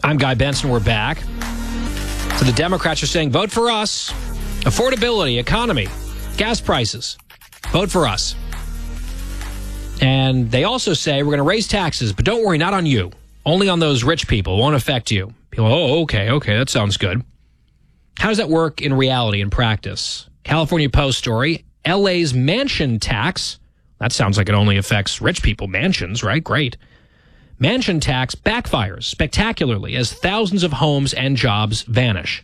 I'm Guy Benson. We're back. So the Democrats are saying, vote for us. Affordability, economy, gas prices. Vote for us. And they also say we're going to raise taxes, but don't worry, not on you. Only on those rich people. It won't affect you. People, okay, that sounds good. How does that work in reality, in practice? California Post story, LA's mansion tax. That sounds like it only affects rich people. Mansions, right? Great. Mansion tax backfires spectacularly as thousands of homes and jobs vanish.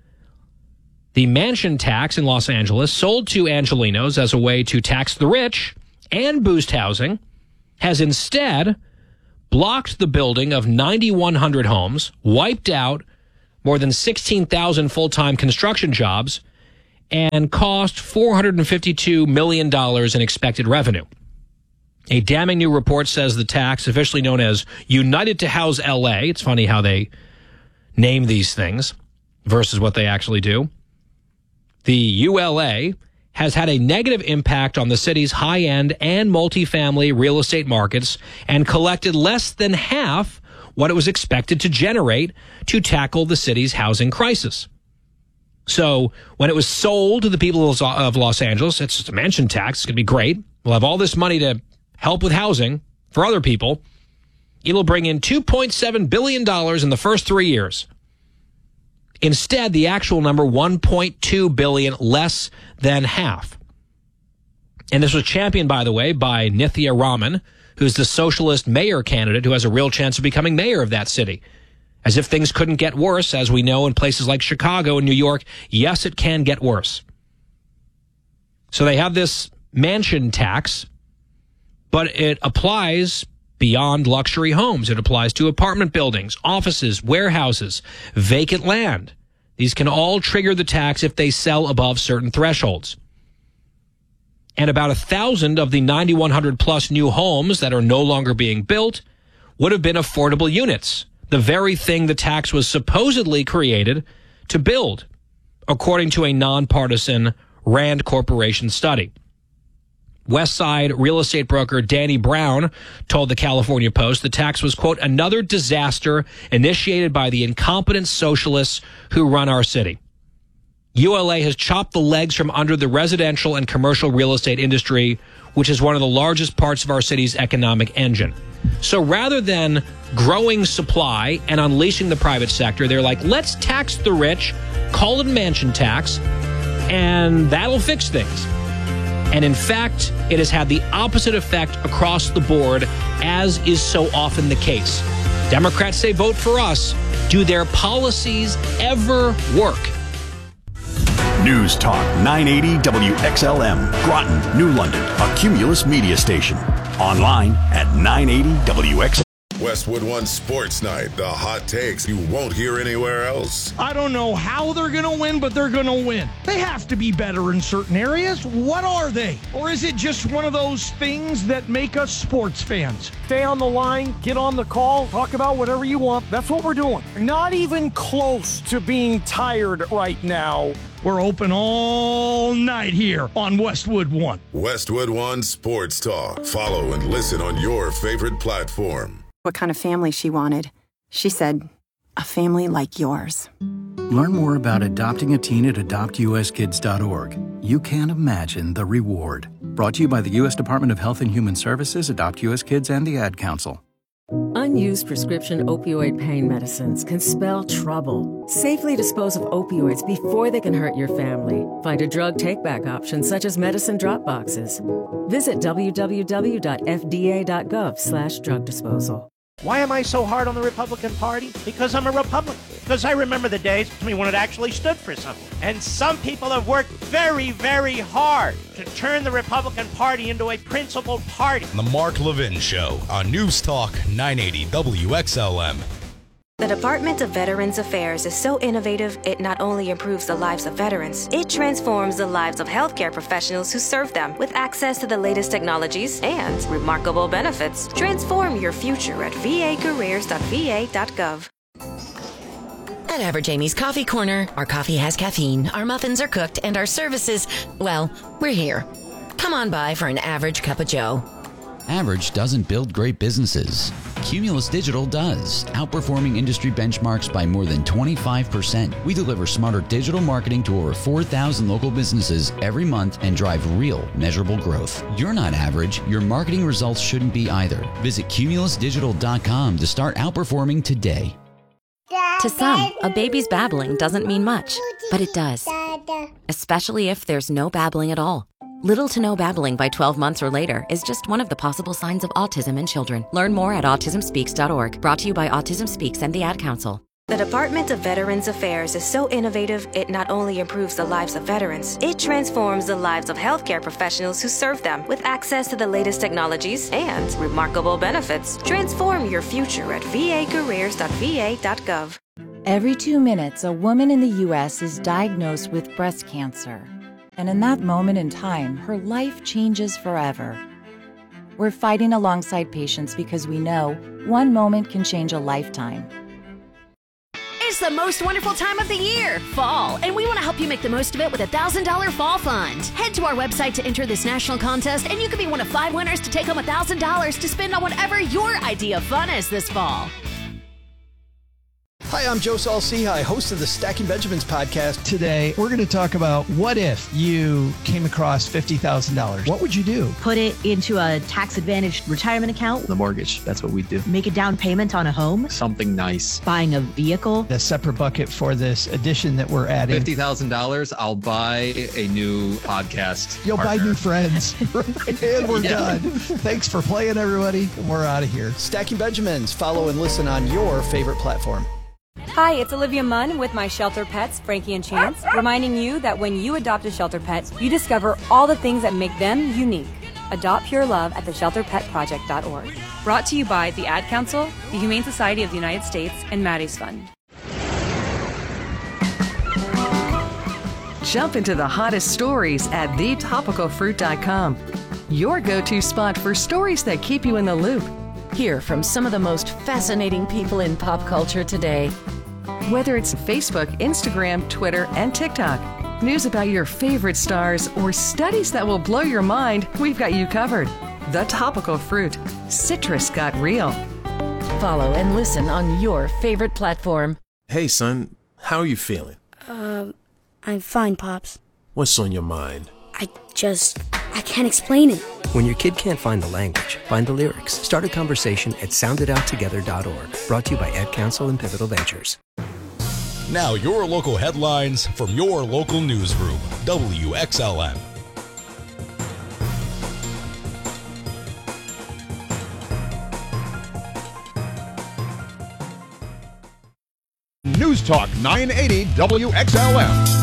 The mansion tax in Los Angeles, sold to Angelenos as a way to tax the rich and boost housing, has instead blocked the building of 9,100 homes, wiped out more than 16,000 full-time construction jobs, and cost $452 million in expected revenue. A damning new report says the tax, officially known as United to House LA, it's funny how they name these things versus what they actually do. The ULA has had a negative impact on the city's high-end and multifamily real estate markets and collected less than half what it was expected to generate to tackle the city's housing crisis. So when it was sold to the people of Los Angeles, it's just a mansion tax. It's going to be great. We'll have all this money to help with housing for other people. It'll bring in $2.7 billion in the first 3 years. Instead, the actual number, $1.2 billion, less than half. And this was championed, by the way, by Nithya Raman, who's the socialist mayor candidate who has a real chance of becoming mayor of that city. As if things couldn't get worse, as we know in places like Chicago and New York. Yes, it can get worse. So they have this mansion tax, but it applies beyond luxury homes. It applies to apartment buildings, offices, warehouses, vacant land. These can all trigger the tax if they sell above certain thresholds. And about 1,000 of the 9,100 plus new homes that are no longer being built would have been affordable units, the very thing the tax was supposedly created to build, according to a nonpartisan Rand Corporation study. Westside real estate broker Danny Brown told the California Post the tax was, quote, another disaster initiated by the incompetent socialists who run our city. ULA has chopped the legs from under the residential and commercial real estate industry, which is one of the largest parts of our city's economic engine. So rather than growing supply and unleashing the private sector, they're like, let's tax the rich, call it a mansion tax, and that'll fix things. And in fact, it has had the opposite effect across the board, as is so often the case. Democrats say vote for us. Do their policies ever work? News Talk 980 WXLM, Groton, New London, a Cumulus media station. Online at 980WXLM. Westwood One Sports Night, the hot takes you won't hear anywhere else. I don't know how they're going to win, but they're going to win. They have to be better in certain areas. What are they? Or is it just one of those things that make us sports fans? Stay on the line, get on the call, talk about whatever you want. That's what we're doing. Not even close to being tired right now. We're open all night here on Westwood One. Westwood One Sports Talk. Follow and listen on your favorite platform. What kind of family she wanted. She said, a family like yours. Learn more about adopting a teen at adoptuskids.org. You can't imagine the reward. Brought to you by the U.S. Department of Health and Human Services, Adopt U.S. Kids, and the Ad Council. Unused prescription opioid pain medicines can spell trouble. Safely dispose of opioids before they can hurt your family. Find a drug take-back option such as medicine drop boxes. Visit www.fda.gov/drug disposal. Why am I so hard on the Republican Party? Because I'm a Republican. Because I remember the days when it actually stood for something. And some people have worked very, very hard to turn the Republican Party into a principled party. The Mark Levin Show on News Talk 980 WXLM. The Department of Veterans Affairs is so innovative, it not only improves the lives of veterans, it transforms the lives of healthcare professionals who serve them with access to the latest technologies and remarkable benefits. Transform your future at vacareers.va.gov. At Average Amy's Coffee Corner, our coffee has caffeine, our muffins are cooked, and our services, well, we're here. Come on by for an average cup of joe. Average doesn't build great businesses. Cumulus Digital does, outperforming industry benchmarks by more than 25%. We deliver smarter digital marketing to over 4,000 local businesses every month and drive real, measurable growth. You're not average. Your marketing results shouldn't be either. Visit cumulusdigital.com to start outperforming today. To some, a baby's babbling doesn't mean much, but it does. Especially if there's no babbling at all. Little to no babbling by 12 months or later is just one of the possible signs of autism in children. Learn more at autismspeaks.org. Brought to you by Autism Speaks and the Ad Council. The Department of Veterans Affairs is so innovative, it not only improves the lives of veterans, it transforms the lives of healthcare professionals who serve them with access to the latest technologies and remarkable benefits. Transform your future at vacareers.va.gov. Every 2 minutes, a woman in the U.S. is diagnosed with breast cancer. And in that moment in time, her life changes forever. We're fighting alongside patients because we know one moment can change a lifetime. It's the most wonderful time of the year, fall, and we want to help you make the most of it with a $1,000 fall fund. Head to our website to enter this national contest, and you could be one of 5 winners to take home $1,000 to spend on whatever your idea of fun is this fall. Hi, I'm Joe Saul-Sehy, host of the Stacking Benjamins podcast. Today, we're going to talk about what if you came across $50,000. What would you do? Put it into a tax-advantaged retirement account. The mortgage, that's what we do. Make a down payment on a home. Something nice. Buying a vehicle. A separate bucket for this addition that we're adding. $50,000, I'll buy a new podcast You'll partner. buy new friends. And we're done. Thanks for playing, everybody. We're out of here. Stacking Benjamins. Follow and listen on your favorite platform. Hi, it's Olivia Munn with my shelter pets, Frankie and Chance, reminding you that when you adopt a shelter pet, you discover all the things that make them unique. Adopt pure love at theshelterpetproject.org. Brought to you by the Ad Council, the Humane Society of the United States, and Maddie's Fund. Jump into the hottest stories at thetopicalfruit.com. Your go-to spot for stories that keep you in the loop. Hear from some of the most fascinating people in pop culture today. Whether it's Facebook, Instagram, Twitter, and TikTok, news about your favorite stars, or studies that will blow your mind, we've got you covered. The Topical Fruit. Citrus got real. Follow and listen on your favorite platform. Hey, son, how are you feeling? I'm fine, Pops. What's on your mind? I can't explain it. When your kid can't find the language, find the lyrics. Start a conversation at soundidouttogether.org. Brought to you by Ad Council and Pivotal Ventures. Now your local headlines from your local newsroom. WXLM. News Talk 980 WXLM.